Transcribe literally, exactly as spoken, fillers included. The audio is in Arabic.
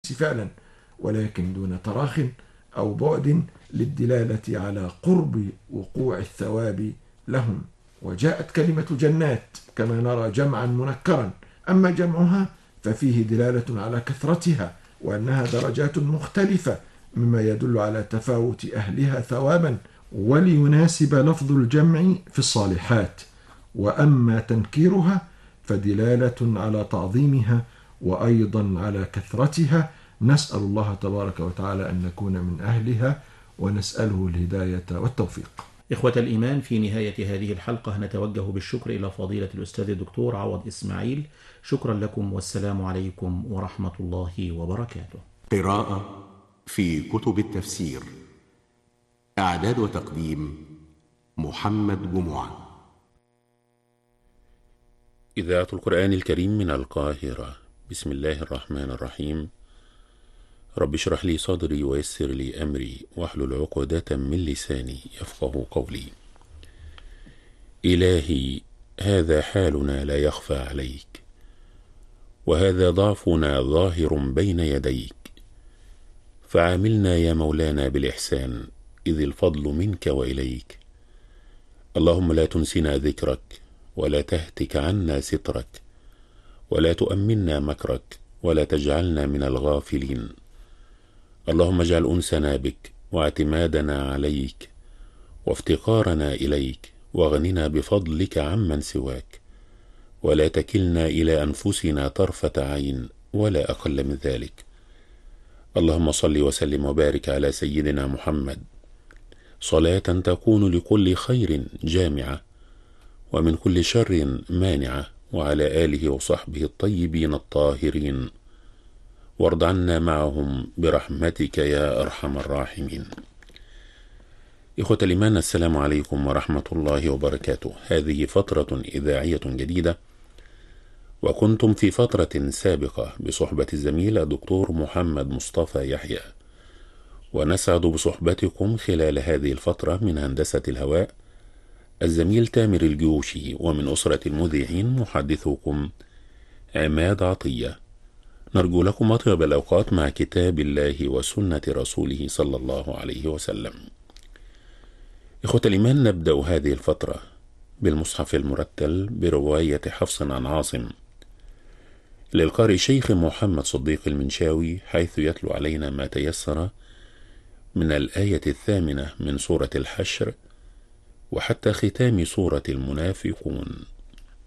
الجنس فعلا، ولكن دون تراخ أو بعد للدلالة على قرب وقوع الثواب لهم. وجاءت كلمة جنات كما نرى جمعا منكرا، أما جمعها ففيه دلالة على كثرتها وأنها درجات مختلفة، مما يدل على تفاوت أهلها ثوابا، وليناسب لفظ الجمع في الصالحات. وأما تنكيرها فدلالة على تعظيمها وأيضا على كثرتها. نسأل الله تبارك وتعالى أن نكون من أهلها، ونسأله الهداية والتوفيق. إخوة الإيمان، في نهاية هذه الحلقة نتوجه بالشكر إلى فضيلة الأستاذ الدكتور عوض إسماعيل. شكرا لكم، والسلام عليكم ورحمة الله وبركاته. قراءة في كتب التفسير، إعداد وتقديم محمد جمعة. إذاعة القرآن الكريم من القاهرة. بسم الله الرحمن الرحيم. رب اشرح لي صدري ويسر لي أمري واحلل عقدة من لساني يفقه قولي. إلهي، هذا حالنا لا يخفى عليك، وهذا ضعفنا ظاهر بين يديك، فعاملنا يا مولانا بالإحسان، إذ الفضل منك وإليك. اللهم لا تنسنا ذكرك، ولا تهتك عنا سترك، ولا تؤمنا مكرك، ولا تجعلنا من الغافلين. اللهم اجعل أنسنا بك، واعتمادنا عليك، وافتقارنا إليك، واغننا بفضلك عمن سواك، ولا تكلنا إلى أنفسنا طرفة عين ولا أقل من ذلك. اللهم صل وسلم وبارك على سيدنا محمد، صلاة تكون لكل خير جامعة ومن كل شر مانعة، وعلى آله وصحبه الطيبين الطاهرين، وارض عنا معهم برحمتك يا أرحم الراحمين. إخوة الإيمان، السلام عليكم ورحمة الله وبركاته. هذه فترة إذاعية جديدة، وكنتم في فترة سابقة بصحبة الزميل الدكتور محمد مصطفى يحيى، ونسعد بصحبتكم خلال هذه الفترة من هندسة الهواء الزميل تامر الجيوشي، ومن أسرة المذيعين محدثكم عماد عطية. نرجو لكم أطيب الأوقات مع كتاب الله وسنة رسوله صلى الله عليه وسلم. إخوة الإيمان، نبدأ هذه الفترة بالمصحف المرتل برواية حفص عن عاصم للقارئ الشيخ محمد صديق المنشاوي، حيث يتلو علينا ما تيسر من الآية الثامنة من سورة الحشر وحتى ختام سورة المنافقون.